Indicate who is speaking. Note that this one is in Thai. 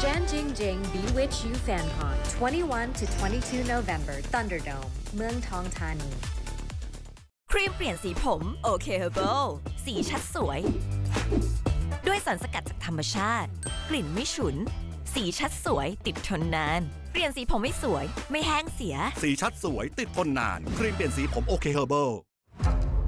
Speaker 1: Fan Jing Jing Bewitch You FanCon 21 to 22 November Thunderdome เมืองทองธานี
Speaker 2: ครีมเปลี่ยนสีผมโอเคเฮอร์เบิลสีชัดสวยด้วยสารสกัดจากธรรมชาติกลิ่นไม่ฉุนสีชัดสวยติดทนนานเปลี่ยนสีผมไม่สวยไม่แห้งเสีย
Speaker 3: สีชัดสวยติดทนนานครีมเปลี่ยนสีผมโอเคเฮอร์เบิล